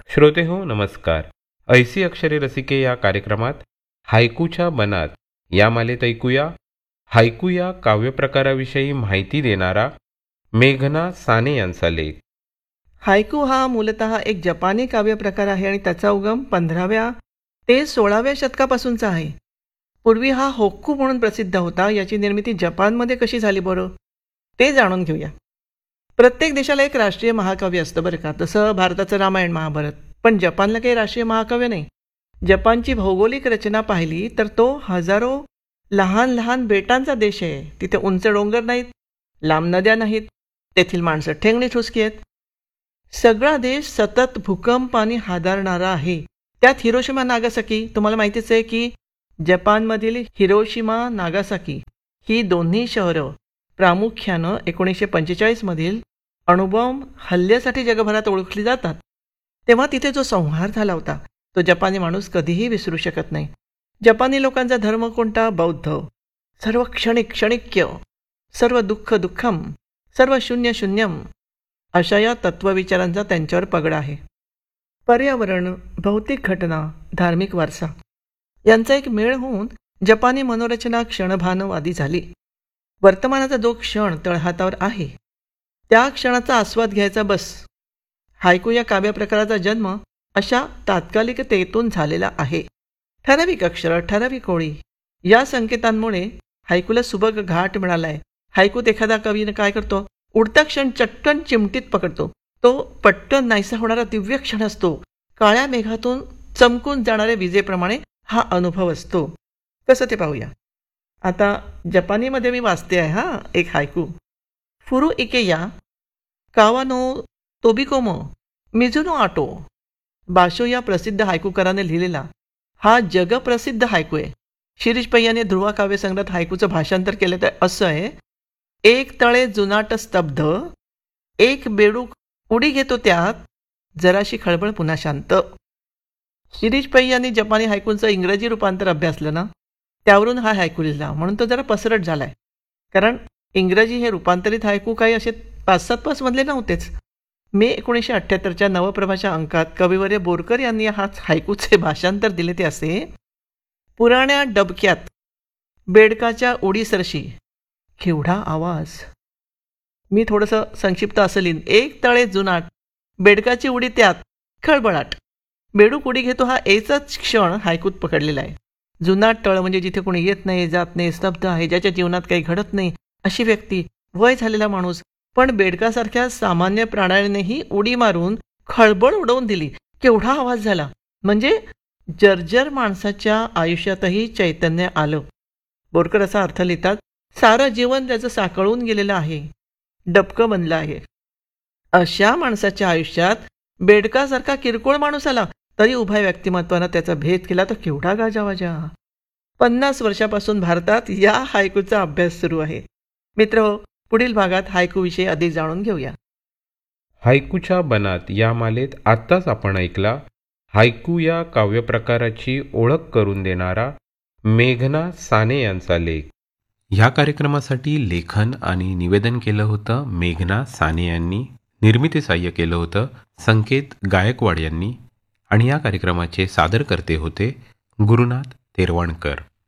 श्रोते हो नमस्कार. ऐसी अक्षरे रसिके या कार्यक्रमात हायकूच्या बनात या मालेत हायकू या काव्यप्रकाराविषयी माहिती देणारा मेघना साने यांचा लेख. हायकू हा मूलतः एक जपानी काव्यप्रकार आहे आणि त्याचा उगम 15व्या ते 16व्या शतकापासूनचा आहे. पूर्वी हा होक्कू म्हणून प्रसिद्ध होता. याची निर्मिती जपानमध्ये कशी झाली बरं ते जाणून घेऊया. प्रत्येक देशाला एक राष्ट्रीय महाकाव्य असतं बरं का. तसं भारताचं रामायण महाभारत. पण जपानला काही राष्ट्रीय महाकाव्य नाही. जपानची भौगोलिक रचना पाहिली तर तो हजारो लहान लहान बेटांचा देश आहे. तिथे उंच डोंगर नाहीत, लांब नद्या नाहीत, तेथील माणसं ठेंगणी ठुसकी आहेत. सगळा देश सतत भूकंपाने हादरणारा आहे. त्यात हिरोशिमा नागासाकी, तुम्हाला माहितीच आहे की जपानमधील हिरोशिमा नागासाकी ही दोन्ही शहरं प्रामुख्यानं 1945 मधील अणुबॉम्ब हल्ल्यासाठी जगभरात ओळखली जातात. तेव्हा तिथे जो संहार झाला होता तो जपानी माणूस कधीही विसरू शकत नाही. जपानी लोकांचा धर्म कोणता? बौद्ध. सर्व क्षणिक्य, सर्व दुःख दुःखम, सर्व शून्य शून्यम अशा या तत्वविचारांचा त्यांच्यावर पगडा आहे. पर्यावरण, भौतिक घटना, धार्मिक वारसा यांचा एक मेळ होऊन जपानी मनोरचना क्षणभानवादी झाली. वर्तमानाचा जो क्षण तळहातावर आहे त्या क्षणाचा आस्वाद घ्यायचा बस. हायकू या काव्यप्रकाराचा जन्म अशा तात्कालिकतेतून झालेला आहे. ठराविक अक्षर, ठराविक ओळी या संकेतांमुळे हायकूला सुबक घाट मिळालाय. हायकूत एखादा कवीने काय करतो? उडता क्षण चटकन चिमटीत पकडतो. तो पटकन नाहीसा होणारा दिव्य क्षण असतो. काळ्या मेघातून चमकून जाणाऱ्या विजेप्रमाणे हा अनुभव असतो. कसं ते पाहूया. आता जपानीमध्ये मी वाचते आहे एक हायकू. फुरू इकेया कावानो तोबिकोमो मिझुनो आटो. बाशो या प्रसिद्ध हायकूकाराने लिहिलेला हा जगप्रसिद्ध हायकू आहे. शिरीष पै यांनी ध्रुवा काव्यसंग्रहात हायकूचं भाषांतर केलं तर असं आहे. एक तळे जुनाट स्तब्ध, एक बेडूक उडी घेतो त्यात, जराशी खळबळ पुन्हा शांत. शिरीष पै यांनी जपानी हायकूंचं इंग्रजी रूपांतर अभ्यासलं ना, त्यावरून हा हायकू लिहिला. म्हणून तो जरा पसरट झालाय. कारण इंग्रजी हे रूपांतरित हायकू काही असे 5-7 मधले नव्हतेच. मे 1978च्या नवप्रभाच्या अंकात कविवर्य बोरकर यांनी हा हायकूचे भाषांतर दिले ते असे. पुराण्या डबक्यात बेडकाच्या उडी सरशी केवढा आवाज. मी थोडंसं संक्षिप्त असं लिहिन. एक तळे जुनाट, बेडकाची उडी त्यात, खळबळाट. बेडूक उडी घेतो हा एचाच क्षण हायकूत पकडलेला आहे. जुनाट तळ म्हणजे जिथे कोणी येत नाही, जात नाही, स्तब्ध आहे, ज्याच्या जीवनात काही घडत नाही अशी व्यक्ती, वय झालेला माणूस. पण बेडकासारख्या सामान्य प्राण्यानेही उडी मारून खळबळ उडवून दिली. केवढा आवाज झाला. म्हणजे जर्जर माणसाच्या आयुष्यातही चैतन्य आलं. बोरकर असा अर्थ लिहितात. सारं जीवन त्याचं साकळून गेलेलं आहे, डबकं बनलं आहे. अशा माणसाच्या आयुष्यात बेडकासारखा किरकोळ माणूस आला तरी उभय व्यक्तिमत्वानं त्याचा भेद केला तर केवढा गाजावाजा. 50 वर्षापासून भारतात या हायकूचा अभ्यास सुरू आहे. मित्र, पुढील भागात हायकूविषयी अधिक जाणून घेऊया. हायकूच्या बनात या मालेत आत्ताच आपण ऐकला हायकू या काव्यप्रकाराची ओळख करून देणारा मेघना साने यांचा लेख. ह्या कार्यक्रमासाठी लेखन आणि निवेदन केलं होतं मेघना साने यांनी. निर्मिती सहाय्य केलं होतं संकेत गायकवाड यांनी. आणि या कार्यक्रमाचे सादरकर्ते होते गुरुनाथ तेरवणकर.